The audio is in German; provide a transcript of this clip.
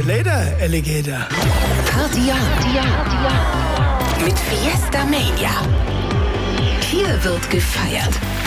you later, Alligator. Party on. Mit Fiesta Mania. Hier wird gefeiert.